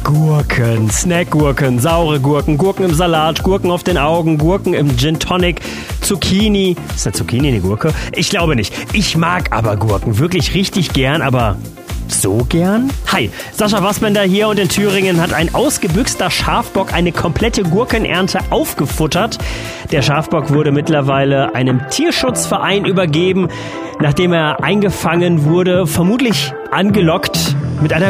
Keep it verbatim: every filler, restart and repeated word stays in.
Gurken, Snackgurken, saure Gurken, Gurken im Salat, Gurken auf den Augen, Gurken im Gin Tonic, Zucchini. Ist eine Zucchini eine Gurke? Ich glaube nicht. Ich mag aber Gurken wirklich richtig gern, aber so gern? Hi, Sascha Wassbender hier und in Thüringen hat ein ausgebüxter Schafbock eine komplette Gurkenernte aufgefuttert. Der Schafbock wurde mittlerweile einem Tierschutzverein übergeben, nachdem er eingefangen wurde, vermutlich angelockt mit einer